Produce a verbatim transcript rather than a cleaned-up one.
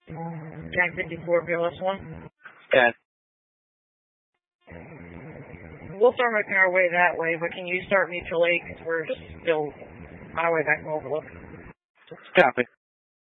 ten fifty-four, P L S one? Yeah. We'll start making our way that way, but can you start Mutual Lake? Because we're still on our way back from Overlook. Copy.